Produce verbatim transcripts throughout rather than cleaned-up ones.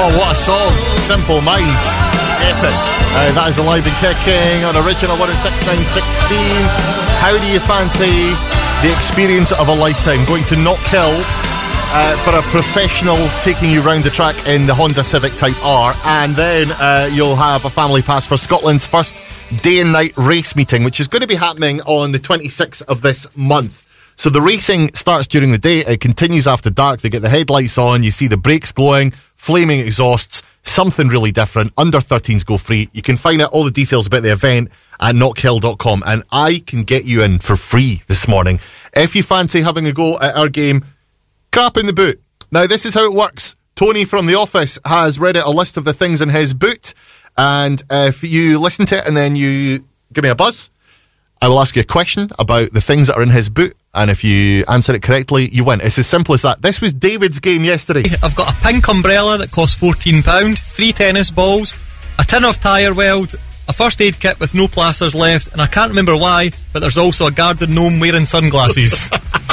Oh, what a song. Simple Minds. Epic. Uh, that is Alive and Kicking on Original one oh six nine sixteen. How do you fancy the experience of a lifetime? Going to Knockhill uh, for a professional taking you round the track in the Honda Civic Type R, and then uh, you'll have a family pass for Scotland's first day and night race meeting, which is going to be happening on the twenty-sixth of this month. So the racing starts during the day, it continues after dark, they get the headlights on, you see the brakes glowing, flaming exhausts, something really different. Under thirteens go free. You can find out all the details about the event at knockhill dot com, and I can get you in for free this morning if you fancy having a go at our game, Crap in the Boot. Now, this is how it works. Tony from the office has read out a list of the things in his boot, and if you listen to it and then you give me a buzz, I will ask you a question about the things that are in his boot, and if you answer it correctly, you win. It's as simple as that. This was David's game yesterday. I've got a pink umbrella that costs fourteen pounds, three tennis balls, a tin of tyre weld, a first aid kit with no plasters left, and I can't remember why, but there's also a garden gnome wearing sunglasses.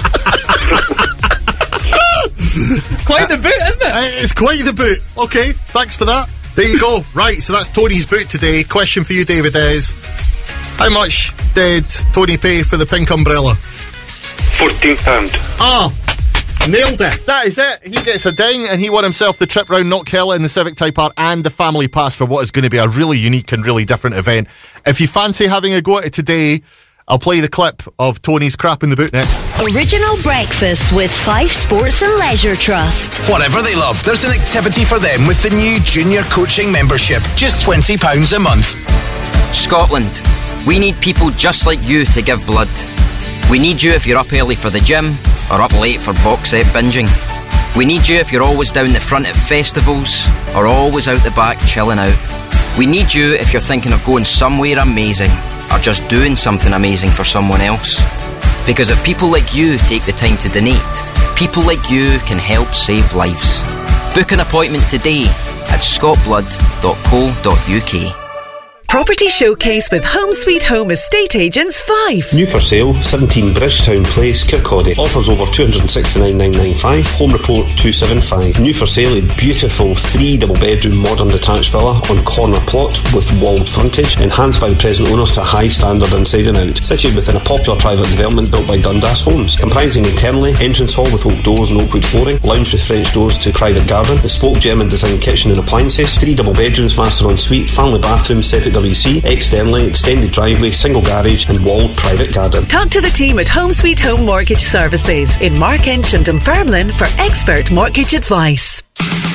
Quite the boot, isn't it? It's quite the boot. Okay, thanks for that. There you go. Right, so that's Tony's boot today. Question for you, David, is how much did Tony pay for the pink umbrella? fourteen pounds. Ah, nailed it. That is it. He gets a ding, and he won himself the trip round Knockhill in the Civic Type R and the family pass for what is going to be a really unique and really different event. If you fancy having a go at it today, I'll play the clip of Tony's Crap in the Boot next. Original Breakfast with Fife Sports and Leisure Trust. Whatever they love, there's an activity for them with the new Junior Coaching Membership. Just twenty pounds a month. Scotland, we need people just like you to give blood. We need you if you're up early for the gym or up late for box set binging. We need you if you're always down the front at festivals or always out the back chilling out. We need you if you're thinking of going somewhere amazing or just doing something amazing for someone else. Because if people like you take the time to donate, people like you can help save lives. Book an appointment today at scott blood dot co dot uk. Property Showcase with Home Sweet Home Estate Agents Fife. New for sale, seventeen Bridgetown Place, Kirkcaldy. Offers over two hundred sixty-nine thousand nine hundred ninety-five. Home report two seventy-five. New for sale, a beautiful three double bedroom modern detached villa on corner plot with walled frontage, enhanced by the present owners to a high standard inside and out. Situated within a popular private development built by Dundas Homes. Comprising internally, entrance hall with oak doors and oak wood flooring, lounge with French doors to private garden, bespoke German design kitchen and appliances, three double bedrooms, master ensuite, family bathroom, separate W C, externally, extended driveway, single garage and walled private garden. Talk to the team at Home Sweet Home Mortgage Services in Markench and Dunfermline for expert mortgage advice.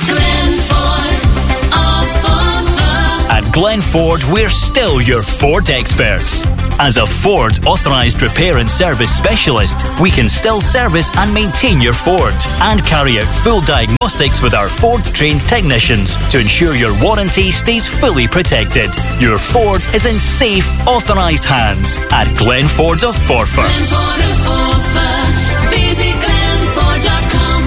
At Glen Ford, we're still your Ford experts. As a Ford authorised repair and service specialist, we can still service and maintain your Ford and carry out full diagnostics with our Ford-trained technicians to ensure your warranty stays fully protected. Your Ford is in safe, authorised hands at Glen Ford of Forfar. Glen Ford of Forfar. Visit glen ford dot com.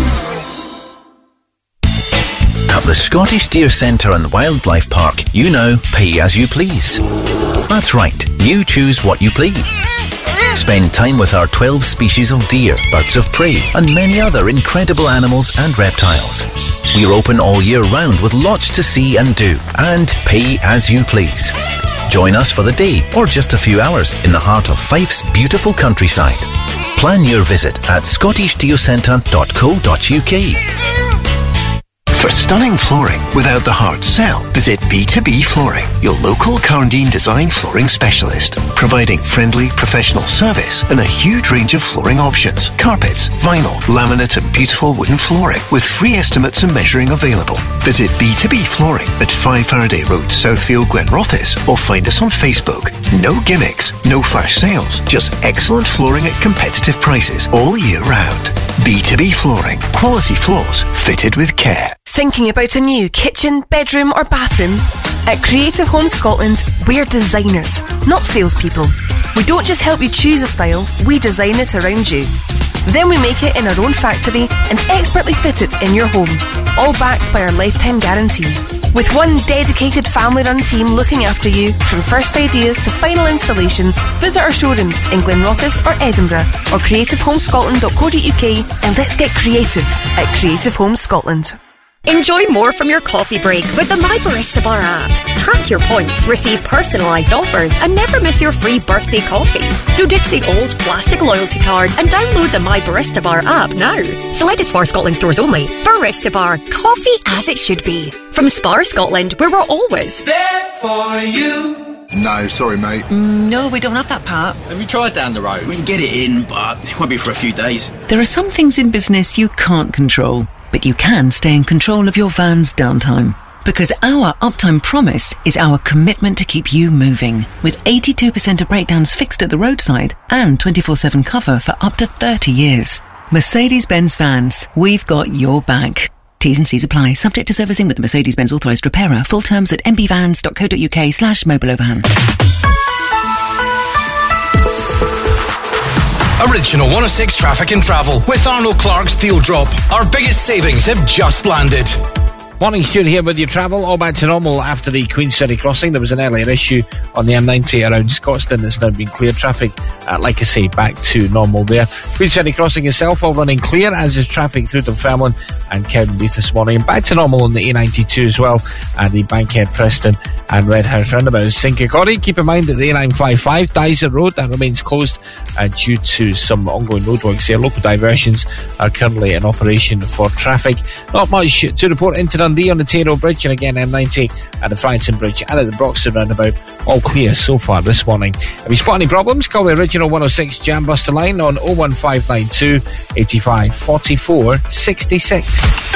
At the Scottish Deer Centre and Wildlife Park, you know, pay as you please. That's right, you choose what you please. Spend time with our twelve species of deer, birds of prey, and many other incredible animals and reptiles. We're open all year round with lots to see and do, and pay as you please. Join us for the day, or just a few hours, in the heart of Fife's beautiful countryside. Plan your visit at scottish deer centre dot co dot uk. For stunning flooring without the hard sell, visit B two B Flooring, your local Carndine design flooring specialist, providing friendly, professional service and a huge range of flooring options, carpets, vinyl, laminate and beautiful wooden flooring with free estimates and measuring available. Visit B two B Flooring at five Faraday Road, Southfield, Glenrothes, or find us on Facebook. No gimmicks, no flash sales, just excellent flooring at competitive prices all year round. B two B Flooring, quality floors fitted with care. Thinking about a new kitchen, bedroom or bathroom? At Creative Home Scotland, we're designers, not salespeople. We don't just help you choose a style, we design it around you. Then we make it in our own factory and expertly fit it in your home, all backed by our lifetime guarantee. With one dedicated family-run team looking after you, from first ideas to final installation, visit our showrooms in Glenrothes or Edinburgh or creative home scotland dot co dot uk and let's get creative at Creative Home Scotland. Enjoy more from your coffee break with the My Barista Bar app. Track your points, receive personalised offers, and never miss your free birthday coffee. So ditch the old plastic loyalty card and download the My Barista Bar app now. Selected Spar Scotland stores only. Barista Bar, coffee as it should be. From Spar Scotland, where we're always there for you. No, sorry, mate. Mm, no, we don't have that part. Have you tried down the road? We can get it in, but it won't be for a few days. There are some things in business you can't control, but you can stay in control of your van's downtime. Because our uptime promise is our commitment to keep you moving. With eighty-two percent of breakdowns fixed at the roadside and twenty-four seven cover for up to thirty years. Mercedes-Benz Vans, we've got your back. T's and C's apply. Subject to servicing with the Mercedes-Benz authorised repairer. Full terms at mbvans.co.uk slash mobilovan. Original one oh six Traffic and Travel with Arnold Clark's Deal Drop. Our biggest savings have just landed. Morning, Stuart here with your travel. All back to normal after the Queen's Ferry crossing. There was an earlier issue on the M ninety around Scotstoun that's now been cleared. Traffic, uh, like I say, back to normal there. Queen's Ferry crossing itself all running clear, as is traffic through Dunfermline and Cowdenbeath this morning. And back to normal on the A ninety-two as well, and the Bankhead, Preston and Red House roundabouts. Sinkercorry, keep in mind that the A nine fifty-five, Dyser Road, that remains closed uh, due to some ongoing roadworks here. Local diversions are currently in operation for traffic. Not much to report into Dundee on the Tayroe Bridge, and again M ninety at the Frighton Bridge and at the Broxton roundabout, all clear so far this morning. If you spot any problems, call the original one oh six Jam Buster line on oh one five nine two, eighty-five, forty-four, sixty-six.